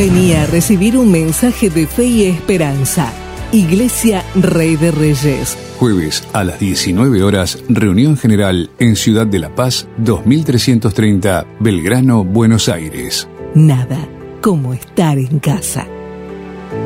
Vení a recibir un mensaje de fe y esperanza. Iglesia Rey de Reyes. Jueves a las 19 horas, reunión general en Ciudad de la Paz, 2330, Belgrano, Buenos Aires. Nada como estar en casa.